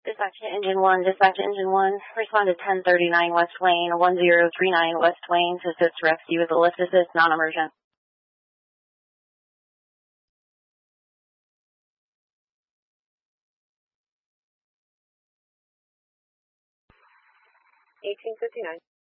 Dispatch to Engine 1, dispatch to Engine 1. Respond to 1039 West Wayne, 1039 West Wayne to assist rescue with a lift assist, non-emergent. 1859.